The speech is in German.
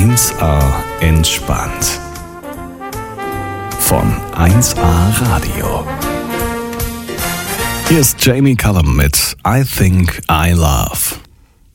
1A entspannt. Von 1A Radio. Hier ist Jamie Cullum mit I Think I Love.